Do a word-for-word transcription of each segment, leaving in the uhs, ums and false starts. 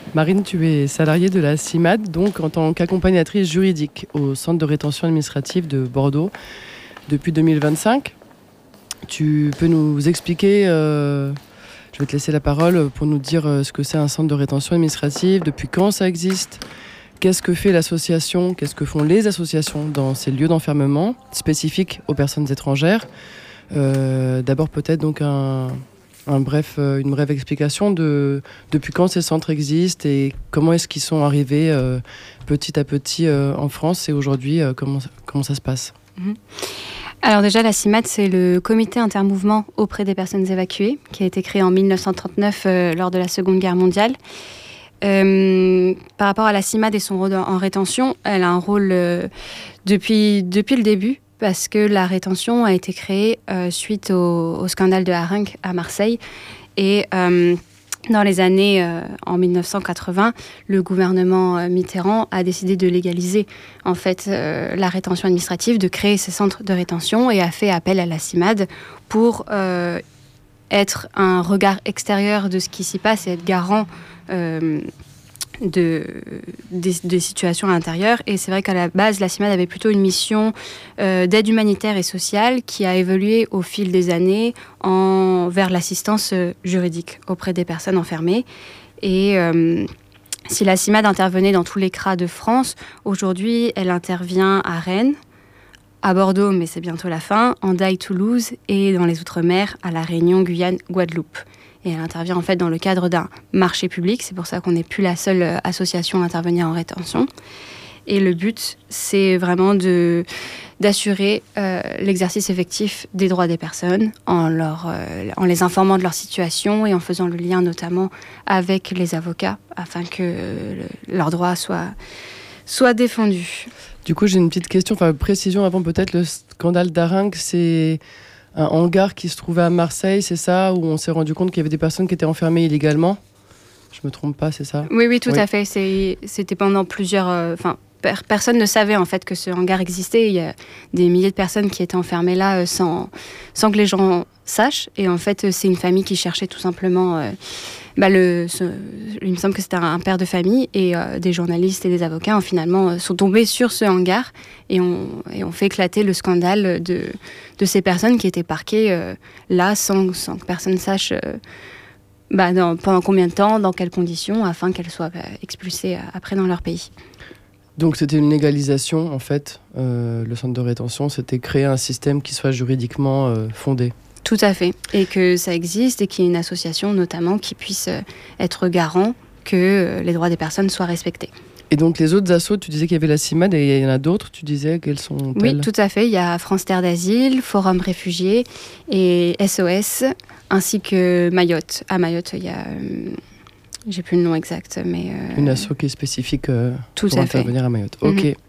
Marine, tu es salariée de la CIMAD, donc en tant qu'accompagnatrice juridique au Centre de rétention administrative de Bordeaux depuis deux mille vingt-cinq. Tu peux nous expliquer, euh, je vais te laisser la parole pour nous dire ce que c'est un centre de rétention administrative, depuis quand ça existe, qu'est-ce que fait l'association, qu'est-ce que font les associations dans ces lieux d'enfermement spécifiques aux personnes étrangères. Euh, d'abord peut-être donc un... Un bref, euh, une brève explication de depuis quand ces centres existent et comment est-ce qu'ils sont arrivés euh, petit à petit euh, en France et aujourd'hui, euh, comment, comment ça se passe. Mmh. Alors déjà, la CIMAD, c'est le comité intermouvement auprès des personnes évacuées qui a été créé en dix-neuf cent trente-neuf euh, lors de la Seconde Guerre mondiale. Euh, par rapport à la CIMAD et son rôle en rétention, elle a un rôle euh, depuis, depuis le début, parce que la rétention a été créée euh, suite au, au scandale de Harengue à Marseille. Et euh, dans les années, euh, en dix-neuf cent quatre-vingts, le gouvernement euh, Mitterrand a décidé de légaliser en fait, euh, la rétention administrative, de créer ces centres de rétention et a fait appel à la CIMAD pour euh, être un regard extérieur de ce qui s'y passe et être garant euh, De, des, des situations à l'intérieur. Et c'est vrai qu'à la base, la CIMAD avait plutôt une mission euh, d'aide humanitaire et sociale qui a évolué au fil des années en, vers l'assistance euh, juridique auprès des personnes enfermées. Et euh, si la CIMAD intervenait dans tous les C R A de France, aujourd'hui, elle intervient à Rennes, à Bordeaux, mais c'est bientôt la fin, en Daille, Toulouse et dans les Outre-mer, à La Réunion, Guyane, Guadeloupe. Et elle intervient en fait dans le cadre d'un marché public. C'est pour ça qu'on n'est plus la seule association à intervenir en rétention. Et le but, c'est vraiment de, d'assurer euh, l'exercice effectif des droits des personnes en, leur, euh, en les informant de leur situation et en faisant le lien notamment avec les avocats afin que euh, leurs droits soient, soient défendus. Du coup, j'ai une petite question, enfin précision avant peut-être. Le scandale d'Harengue, c'est un hangar qui se trouvait à Marseille, c'est ça, où on s'est rendu compte qu'il y avait des personnes qui étaient enfermées illégalement. Je me trompe pas, c'est ça ? Oui, oui, tout oui. à fait. C'est, c'était pendant plusieurs... Enfin, euh, per, personne ne savait en fait que ce hangar existait. Il y a des milliers de personnes qui étaient enfermées là euh, sans, sans que les gens sachent. Et en fait, c'est une famille qui cherchait tout simplement... Euh, bah le, ce, il me semble que c'était un père de famille et euh, des journalistes et des avocats ont finalement euh, sont tombés sur ce hangar et ont, et ont fait éclater le scandale de, de ces personnes qui étaient parquées euh, là sans, sans que personne sache euh, bah, dans, pendant combien de temps, dans quelles conditions, afin qu'elles soient bah, expulsées euh, après dans leur pays. Donc c'était une légalisation en fait, euh, le centre de rétention, c'était créer un système qui soit juridiquement euh, fondé. Tout à fait. Et que ça existe et qu'il y ait une association notamment qui puisse être garant que les droits des personnes soient respectés. Et donc les autres assos, tu disais qu'il y avait la CIMAD et il y en a d'autres, tu disais quelles sont-elles ? Oui, tout à fait. Il y a France Terre d'Asile, Forum Réfugiés et S O S, ainsi que Mayotte. À Mayotte, il y a... Euh, j'ai plus le nom exact, mais... Euh, une asso qui est spécifique euh, tout pour à intervenir fait. à Mayotte. Ok. Mm-hmm.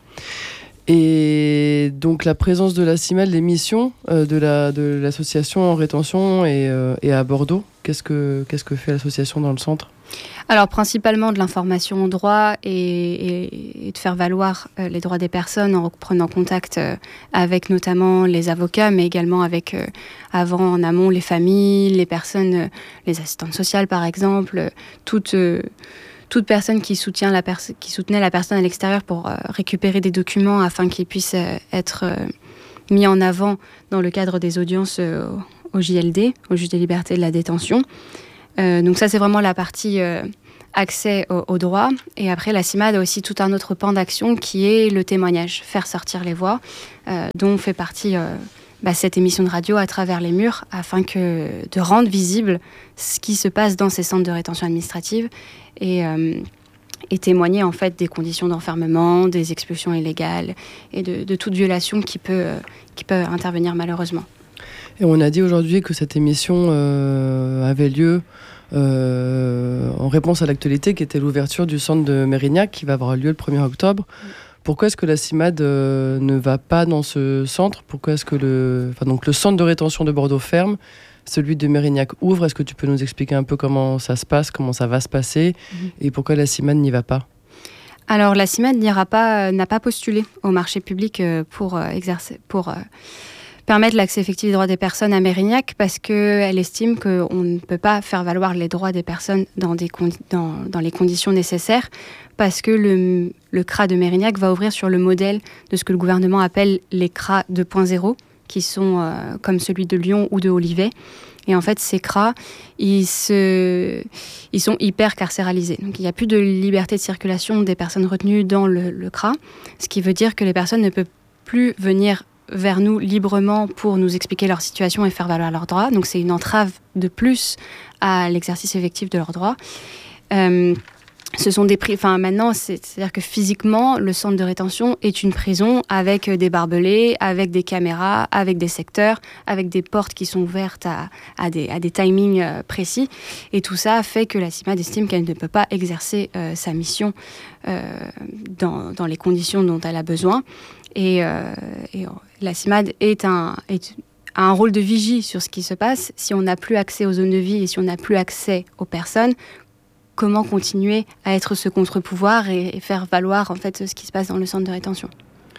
Et donc la présence de la CIMAD, les missions euh, de, la, de l'association en rétention et, euh, et à Bordeaux, qu'est-ce que, qu'est-ce que fait l'association dans le centre ? Alors principalement de l'information aux droits et, et, et de faire valoir euh, les droits des personnes en prenant contact euh, avec notamment les avocats, mais également avec euh, avant en amont les familles, les personnes, euh, les assistantes sociales par exemple, euh, toutes... Euh, toute personne qui, soutient la pers- qui soutenait la personne à l'extérieur pour euh, récupérer des documents afin qu'ils puissent euh, être euh, mis en avant dans le cadre des audiences euh, au J L D, au juge des libertés de la détention. Euh, donc ça, c'est vraiment la partie euh, accès au, au droit. Et après, la CIMAD a aussi tout un autre pan d'action qui est le témoignage, faire sortir les voix, euh, dont fait partie... Euh, Bah, cette émission de radio à travers les murs afin que, de rendre visible ce qui se passe dans ces centres de rétention administrative et, euh, et témoigner en fait des conditions d'enfermement, des expulsions illégales et de, de toute violation qui peut, euh, qui peut intervenir malheureusement. Et on a dit aujourd'hui que cette émission euh, avait lieu euh, en réponse à l'actualité qui était l'ouverture du centre de Mérignac qui va avoir lieu le premier octobre. Pourquoi est-ce que la CIMAD euh, ne va pas dans ce centre ? Pourquoi est-ce que le, enfin, donc le centre de rétention de Bordeaux ferme, celui de Mérignac ouvre ? Est-ce que tu peux nous expliquer un peu comment ça se passe, comment ça va se passer mmh. et pourquoi la CIMAD n'y va pas ? Alors la CIMAD n'ira pas, n'a pas postulé au marché public pour euh, exercer, pour euh, permettre l'accès effectif des droits des personnes à Mérignac parce qu'elle estime qu'on ne peut pas faire valoir les droits des personnes dans, des condi- dans, dans les conditions nécessaires parce que le, le C R A de Mérignac va ouvrir sur le modèle de ce que le gouvernement appelle les C R A deux point zéro, qui sont euh, comme celui de Lyon ou de Olivet. Et en fait, ces C R A, ils, se... ils sont hyper carcéralisés. Donc, il n'y a plus de liberté de circulation des personnes retenues dans le, le C R A, ce qui veut dire que les personnes ne peuvent plus venir vers nous librement pour nous expliquer leur situation et faire valoir leurs droits. Donc, c'est une entrave de plus à l'exercice effectif de leurs droits. Euh, Ce sont des pri- enfin, maintenant, c'est- c'est-à-dire que physiquement, le centre de rétention est une prison avec des barbelés, avec des caméras, avec des secteurs, avec des portes qui sont ouvertes à, à, des, à des timings euh, précis. Et tout ça fait que la CIMAD estime qu'elle ne peut pas exercer euh, sa mission euh, dans, dans les conditions dont elle a besoin. Et, euh, et la CIMAD est un... Est, a un rôle de vigie sur ce qui se passe. Si on n'a plus accès aux zones de vie et si on n'a plus accès aux personnes, comment continuer à être ce contre-pouvoir et, et faire valoir en fait ce qui se passe dans le centre de rétention.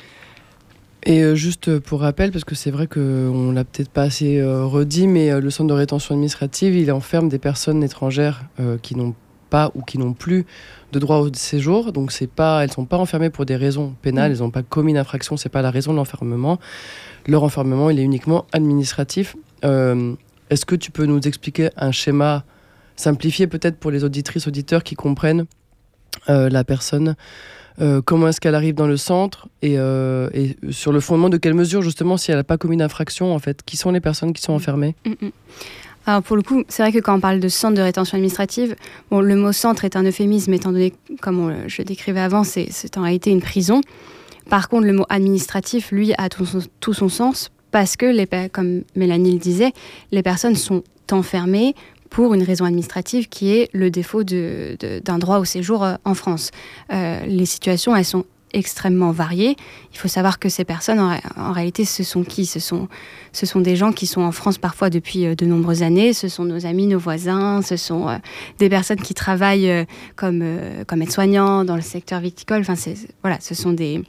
Et euh, juste pour rappel, parce que c'est vrai qu'on ne l'a peut-être pas assez euh, redit, mais euh, le centre de rétention administrative, il enferme des personnes étrangères euh, qui n'ont pas ou qui n'ont plus de droit au séjour. Donc c'est pas, elles ne sont pas enfermées pour des raisons pénales, mmh. elles n'ont pas commis une infraction, ce n'est pas la raison de l'enfermement. Leur enfermement, il est uniquement administratif. Euh, est-ce que tu peux nous expliquer un schéma simplifié peut-être pour les auditrices, auditeurs qui comprennent euh, la personne, euh, comment est-ce qu'elle arrive dans le centre et, euh, et sur le fondement de quelles mesures justement si elle n'a pas commis d'infraction en fait, qui sont les personnes qui sont enfermées? Mmh. Alors pour le coup, c'est vrai que quand on parle de centre de rétention administrative, bon, le mot centre est un euphémisme étant donné, comme on, je décrivais avant, c'est, c'est en réalité une prison. Par contre, le mot administratif, lui, a tout son, tout son sens parce que, les, comme Mélanie le disait, les personnes sont enfermées pour une raison administrative qui est le défaut de, de, d'un droit au séjour en France. Euh, les situations, elles sont extrêmement variées. Il faut savoir que ces personnes, en, en réalité, ce sont qui ? Ce sont, ce sont des gens qui sont en France parfois depuis de nombreuses années. Ce sont nos amis, nos voisins. Ce sont euh, des personnes qui travaillent euh, comme, euh, comme aides-soignants dans le secteur viticole. Enfin, c'est, voilà, ce sont des...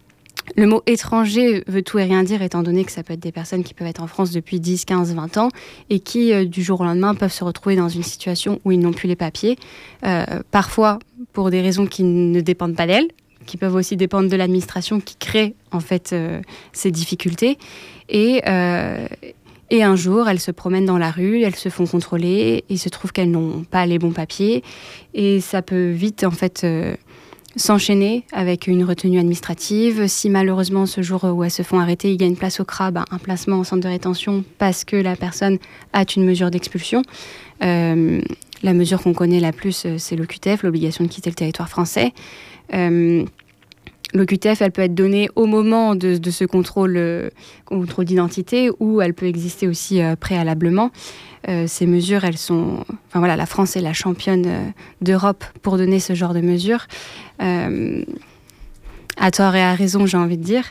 Le mot étranger veut tout et rien dire, étant donné que ça peut être des personnes qui peuvent être en France depuis dix, quinze, vingt ans et qui, euh, du jour au lendemain, peuvent se retrouver dans une situation où ils n'ont plus les papiers, euh, parfois pour des raisons qui ne dépendent pas d'elles, qui peuvent aussi dépendre de l'administration qui crée en fait euh, ces difficultés. Et, euh, et un jour, elles se promènent dans la rue, elles se font contrôler, il se trouve qu'elles n'ont pas les bons papiers et ça peut vite en fait... Euh, s'enchaîner avec une retenue administrative. Si malheureusement, ce jour où elles se font arrêter, il y a une place au C R A, ben, un placement en centre de rétention parce que la personne a une mesure d'expulsion. Euh, la mesure qu'on connaît la plus, c'est l'O Q T F, l'obligation de quitter le territoire français. Euh, L'O Q T F, elle peut être donnée au moment de, de ce contrôle, euh, contrôle d'identité ou elle peut exister aussi euh, préalablement. Euh, ces mesures, elles sont... Enfin voilà, la France est la championne euh, d'Europe pour donner ce genre de mesures. Euh, à tort et à raison, j'ai envie de dire.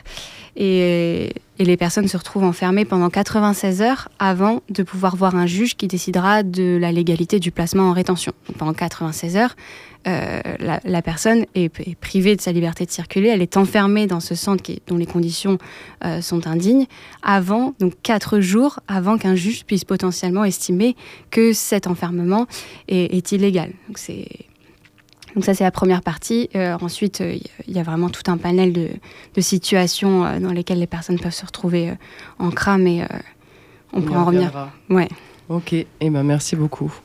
Et, et les personnes se retrouvent enfermées pendant quatre-vingt-seize heures avant de pouvoir voir un juge qui décidera de la légalité du placement en rétention. Donc pendant quatre-vingt-seize heures, euh, la, la personne est, est privée de sa liberté de circuler. Elle est enfermée dans ce centre qui, dont les conditions euh, sont indignes, avant, donc quatre jours avant qu'un juge puisse potentiellement estimer que cet enfermement est, est illégal. Donc c'est... Donc ça, c'est la première partie. Euh, ensuite, il euh, y a vraiment tout un panel de, de situations euh, dans lesquelles les personnes peuvent se retrouver euh, en C R A, mais euh, on, on pourra en revenir. Ouais. Ok, et eh ben merci beaucoup.